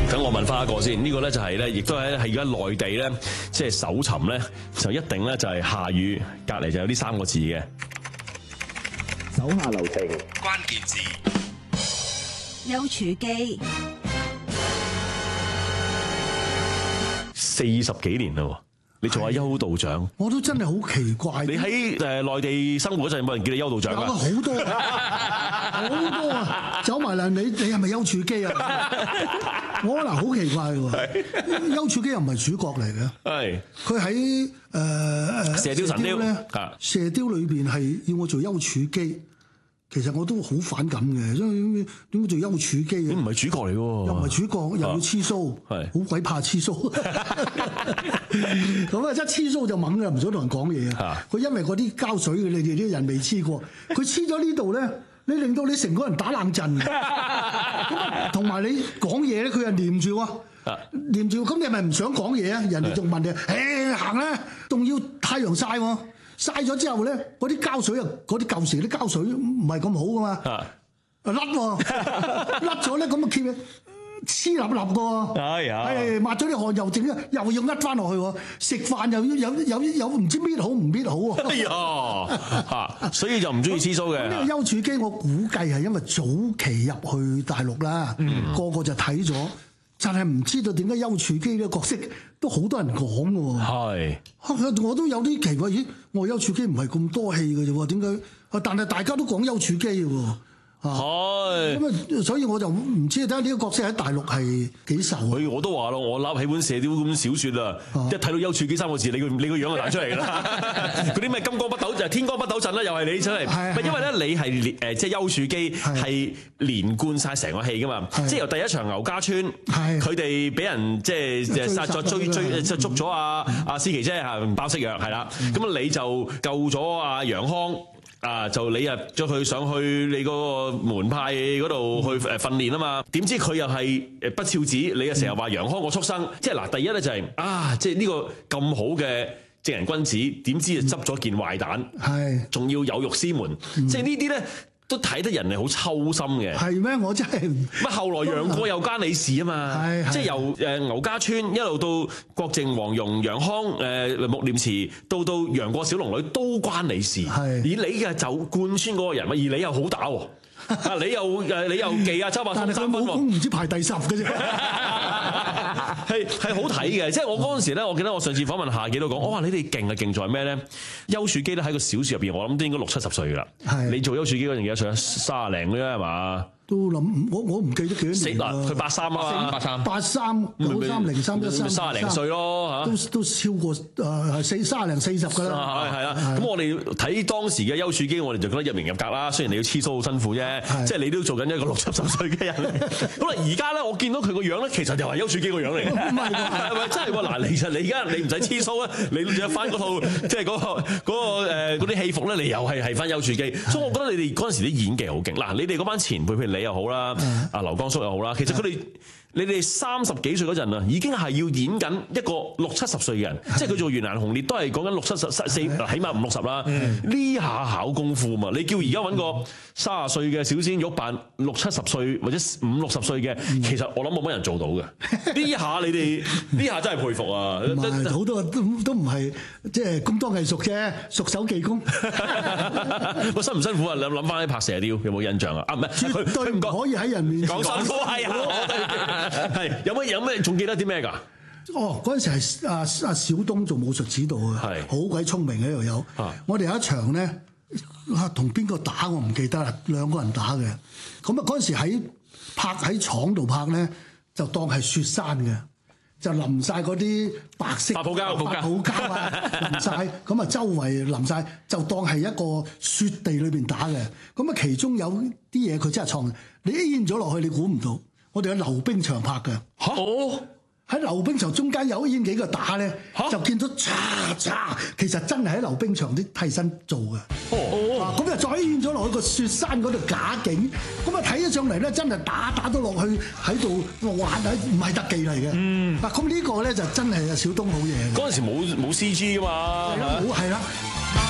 等我問翻一個先，呢個咧就係咧，亦都係而家內地咧，即係搜尋咧，就一定咧就係下雨，隔離就有呢3個字嘅。 手下留情， 關鍵字丘處機 40幾年啦，你做下丘道長， 我都真係好奇怪。 你喺內地生活嗰陣，冇人叫你丘道長啊？ 有好多好多啊！走埋嚟，你係咪丘處機啊？我嗱好奇怪喎，丘處機又唔係主角嚟嘅， 係佢喺射雕神雕咧，射雕裏邊係要我做丘處機。其實我都好反感嘅，因為點解做丘處機啊？ 你唔係主角嚟喎， 又唔係主角，又要黐鬚，好鬼怕黐鬚。咁啊，一黐鬚就猛嘅，唔想同人講嘢啊！佢因為嗰啲膠水，你哋啲人未黐過，佢黐咗呢度咧，你令到你成個人打冷震。同埋你講嘢咧，佢又黏住喎，黏住，咁你係咪唔想講嘢啊？人哋仲問你，行啦，仲要太陽曬喎。曬咗之後咧，嗰啲膠水啊，嗰啲舊時啲膠水唔係咁好噶嘛，甩喎，甩咗咧咁啊，黐立立個喎，抹咗啲汗又整，又要呃翻落去喎，食飯又有唔知搣好唔搣好喎。 哎呀，所以就唔中意黐鬚嘅。 呢個丘處機我估計係因為早期入去大陸啦，個個就睇咗。但係唔知道點解丘處機呢個角色都好多人講嘅喎。係，我都有啲奇怪，咦？我丘處機唔係咁多戲嘅啫喎，點解？但係大家都講丘處機嘅喎。係咁啊，所以我就唔知睇下呢個角色喺大陸係幾受。 我都話咯，我攬起本射雕咁小説啊，一睇到丘處機3個字，你個樣就彈出嚟㗎啦。嗰啲咩金光不斗就天光不斗陣啦，又係你出嚟。因為咧你係即係丘處機係連貫晒成個戲㗎嘛，即係由第一場牛家村，佢哋俾人即係殺咗追捉咗阿思琪姐包色藥係啦，咁你就救咗阿楊康。就你入咗佢上去你嗰個門派嗰度去訓練啊嘛，點知佢又係不肖子，你又成日話楊康個畜生，即係嗱，第一咧就係即係呢個咁好嘅正人君子，點知就執咗件壞蛋，仲要有辱師門，即係呢啲咧。都睇得人哋好抽心嘅， 係咩？我真係乜後來楊過又關你事啊嘛，即係由牛家村一路到郭靖、黃蓉、楊康、穆念慈，到楊過小龍女都關你事，而你嘅就貫穿嗰個人物，而你又好打喎。你又記啊，周伯通3分喎， 唔知排第10嘅啫， 係好睇嘅。即係我嗰陣時咧，我記得我上次訪問夏記都講，我話你哋勁係勁在咩咧？丘處機咧喺個小説入邊，我諗都應該60-70歲噶啦。你做丘處機嗰陣幾多歲啊？30零嘅啫係嘛？都諗我唔記得幾多年啦。 佢83啊 ，83、93、03、13、 30零歲咯嚇，都超過30零40㗎啦。 係啦，咁我哋睇當時嘅丘處機，我哋就覺得入名入格啦。雖然你要黐鬚好辛苦啫，即係你都做緊一個60-70歲嘅人。好啦，而家咧我見到佢個樣咧，其實就係丘處機個樣嚟嘅。唔係喎，係咪真係喎？嗱，其實你而家你唔使黐鬚啊，你着翻嗰套即係嗰啲戲服咧，你又係翻丘處機。所以我覺得你哋嗰陣時啲演技好勁。嗱，你哋嗰班前輩譬如你又好啦，阿劉江叔又好啦，其實你哋30幾歲嗰陣啊，已經係要演緊一個60-70歲嘅人，即係佢做袁蘭紅烈都係講緊60-70，起碼50-60啦。呢下考功夫嘛，你叫而家揾個30歲嘅小鮮肉扮60-70歲或者50-60歲嘅，其實我諗冇乜人做到嘅。呢下你哋呢下真係佩服啊！ 好多都唔係即係工多藝熟啫，熟手技功。 我辛唔辛苦啊？你諗翻起拍射雕有冇印象啊？唔係， 絕對唔可以喺人面前講辛苦係啊！係有咩仲記得啲咩㗎？ 嗰陣時係阿小東做武術指導啊，好鬼聰明嘅呢條友。我哋有一場咧，同邊個打我唔記得啦，2個人打嘅。咁啊嗰陣時喺廠度拍咧，就當係雪山嘅，就淋晒嗰啲白色白泡膠啊，淋晒咁啊周圍淋晒，就當係一個雪地裏邊打嘅。咁啊其中有啲嘢佢真係創，你一咗落去你估唔到。我哋喺溜冰場拍嘅，喺溜冰場中間有幾個打咧，就見到嚓嚓，其實真係喺溜冰場啲替身做嘅。咁就再演咗落去個雪山嗰度假景，咁啊睇咗上嚟咧，真係打到落去喺度玩啊，唔係特技嚟嘅。咁呢個咧就真係小東好嘢。 嗰陣時冇 CG 噶嘛， 係啦，